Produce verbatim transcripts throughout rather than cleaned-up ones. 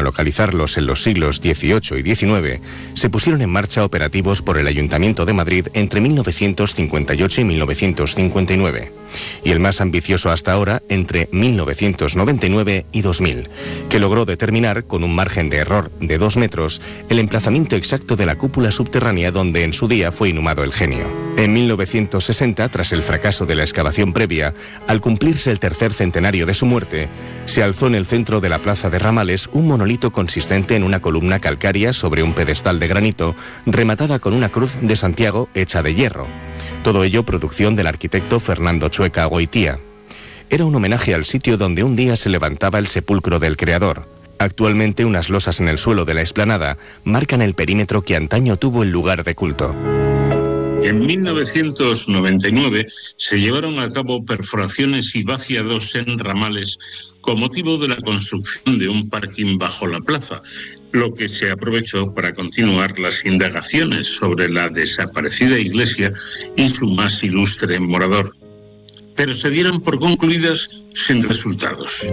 localizarlos en los siglos dieciocho y diecinueve, se pusieron en marcha operativos por el Ayuntamiento de Madrid entre mil novecientos cincuenta y ocho y mil novecientos cincuenta y nueve, y el más ambicioso hasta ahora entre mil novecientos noventa y nueve y dos mil, que logró determinar, con un margen de error de dos metros, el emplazamiento exacto de la cúpula subterránea donde en su día fue inhumado el genio. En mil novecientos sesenta, tras el fracaso de la excavación previa, al cumplirse el tercer centenario de su muerte, se alzó en el centro de la plaza de Ramales un monolito consistente en una columna calcárea sobre un pedestal de granito, rematada con una cruz de Santiago hecha de hierro. Todo ello producción del arquitecto Fernando Chueca Goitía. Era un homenaje al sitio donde un día se levantaba el sepulcro del creador. Actualmente unas losas en el suelo de la explanada marcan el perímetro que antaño tuvo el lugar de culto. En mil novecientos noventa y nueve se llevaron a cabo perforaciones y vaciados en Ramales con motivo de la construcción de un parking bajo la plaza, lo que se aprovechó para continuar las indagaciones sobre la desaparecida iglesia y su más ilustre morador. Pero se dieron por concluidas sin resultados.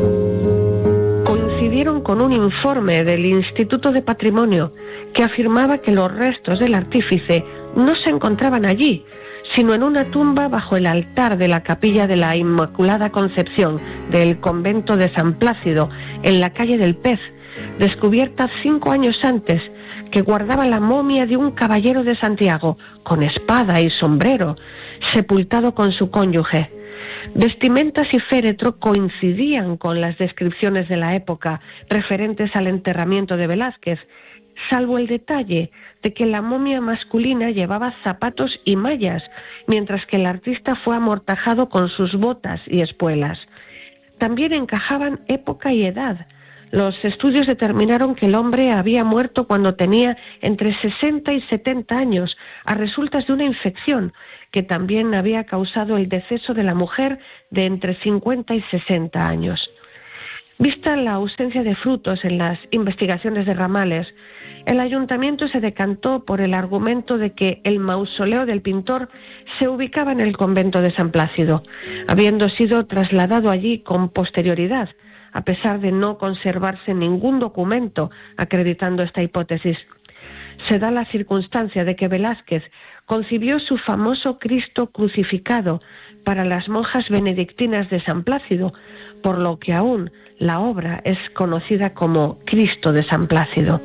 Coincidieron con un informe del Instituto de Patrimonio que afirmaba que los restos del artífice no se encontraban allí, sino en una tumba bajo el altar de la capilla de la Inmaculada Concepción del convento de San Plácido, en la calle del Pez, descubierta cinco años antes, que guardaba la momia de un caballero de Santiago, con espada y sombrero, sepultado con su cónyuge. Vestimentas y féretro coincidían con las descripciones de la época referentes al enterramiento de Velázquez, salvo el detalle de que la momia masculina llevaba zapatos y mallas, mientras que el artista fue amortajado con sus botas y espuelas. También encajaban época y edad. Los estudios determinaron que el hombre había muerto cuando tenía entre sesenta y setenta años, a resultas de una infección que también había causado el deceso de la mujer de entre cincuenta y sesenta años. Vista la ausencia de frutos en las investigaciones de Ramales, el ayuntamiento se decantó por el argumento de que el mausoleo del pintor se ubicaba en el convento de San Plácido, habiendo sido trasladado allí con posterioridad, a pesar de no conservarse ningún documento acreditando esta hipótesis. Se da la circunstancia de que Velázquez concibió su famoso Cristo crucificado para las monjas benedictinas de San Plácido, por lo que aún la obra es conocida como Cristo de San Plácido.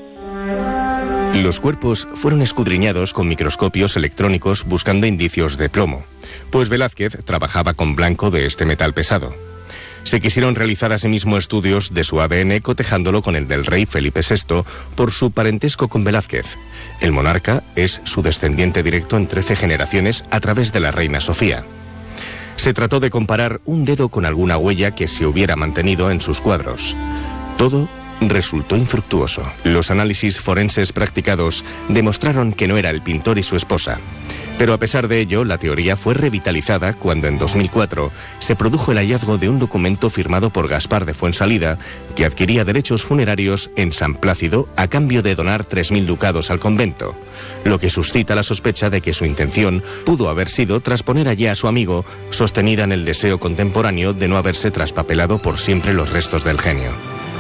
Los cuerpos fueron escudriñados con microscopios electrónicos buscando indicios de plomo, pues Velázquez trabajaba con blanco de este metal pesado. Se quisieron realizar asimismo estudios de su A D N cotejándolo con el del rey Felipe sexto por su parentesco con Velázquez. El monarca es su descendiente directo en trece generaciones a través de la reina Sofía. Se trató de comparar un dedo con alguna huella que se hubiera mantenido en sus cuadros. Todo resultó infructuoso. Los análisis forenses practicados demostraron que no era el pintor y su esposa. Pero a pesar de ello, la teoría fue revitalizada cuando en dos mil cuatro se produjo el hallazgo de un documento firmado por Gaspar de Fuensalida que adquiría derechos funerarios en San Plácido a cambio de donar tres mil ducados al convento, lo que suscita la sospecha de que su intención pudo haber sido trasponer allí a su amigo, sostenida en el deseo contemporáneo de no haberse traspapelado por siempre los restos del genio.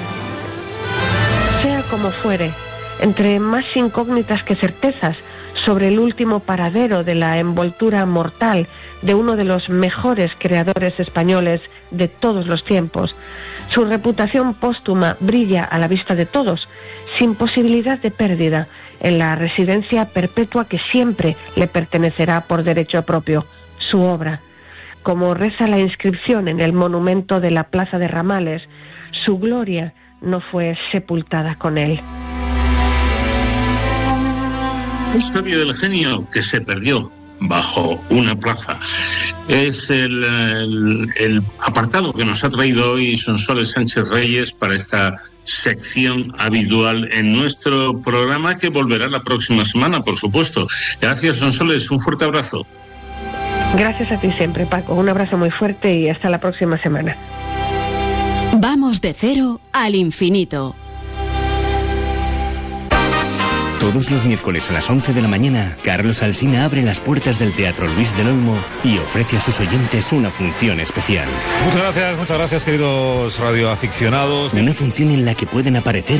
Sea como fuere, entre más incógnitas que certezas sobre el último paradero de la envoltura mortal de uno de los mejores creadores españoles de todos los tiempos, su reputación póstuma brilla a la vista de todos, sin posibilidad de pérdida, en la residencia perpetua que siempre le pertenecerá por derecho propio, su obra. Como reza la inscripción en el monumento de la Plaza de Ramales, su gloria no fue sepultada con él. La historia del genio que se perdió bajo una plaza es el, el, el apartado que nos ha traído hoy Sonsoles Sánchez Reyes para esta sección habitual en nuestro programa, que volverá la próxima semana, por supuesto. Gracias, Sonsoles, un fuerte abrazo. Gracias a ti siempre, Paco. Un abrazo muy fuerte y hasta la próxima semana. Vamos de cero al infinito. Todos los miércoles a las once de la mañana, Carlos Alsina abre las puertas del Teatro Luis del Olmo y ofrece a sus oyentes una función especial. Muchas gracias, muchas gracias, queridos radioaficionados. Una función en la que pueden aparecer